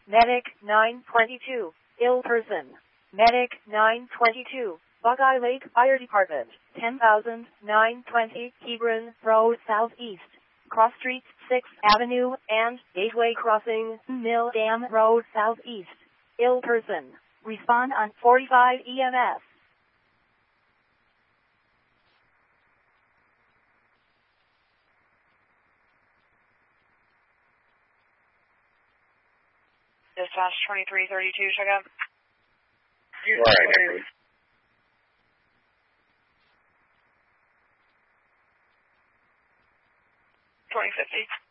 Medic 922, ill person. Medic 922, Buckeye Lake Fire Department, 10,920 Hebron Road Southeast, Cross Street 6th Avenue, and Gateway Crossing, Mill Dam Road Southeast. Ill person. Respond on 45 EMS. Dispatch 2332, check out. Right. 2050.